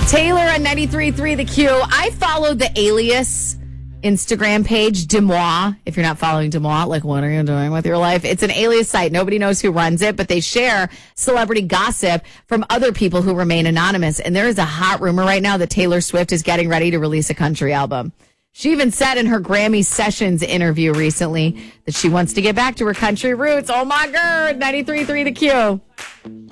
Taylor on 93.3 The Q. I followed the Alias Instagram page, Demois. If you're not following Demois, like, what are you doing with your life? It's an Alias site. Nobody knows who runs it, but they share celebrity gossip from other people who remain anonymous. And there is a hot rumor right now that Taylor Swift is getting ready to release a country album. She even said in her Grammy Sessions interview recently that she wants to get back to her country roots. Oh, my God. 93.3 The Q.